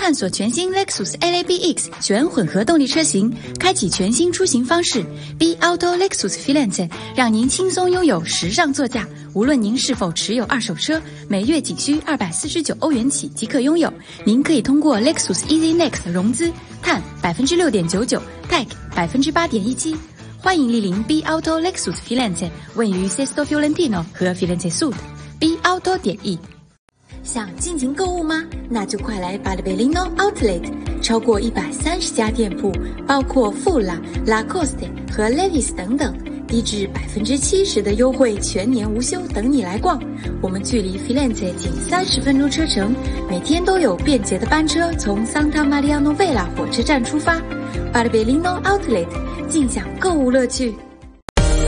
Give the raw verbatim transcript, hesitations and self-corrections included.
探索全新 Lexus L A B X 全混合动力车型，开启全新出行方式。B Auto Lexus Firenze 让您轻松拥有时尚座驾。无论您是否持有二手车，每月仅需二百四十九欧元起即可拥有。您可以通过 Lexus Easy Next 融资，碳百分之六点九九 ，Tech 百分之八点一七。欢迎莅临 B Auto Lexus Firenze， 位于 Sesto Fiorentino 和 Firenze Sud。B Auto 点 E。想尽情购物吗？那就快来 Barbellino Outlet， 超过一百三十家店铺，包括富拉、Lacoste 和 Levi's 等等，低至百分之七十的优惠，全年无休，等你来逛。我们距离 Firenze 仅三十分钟车程，每天都有便捷的班车从 Santa Maria Novella 火车站出发。Barbellino Outlet， 尽享购物乐趣。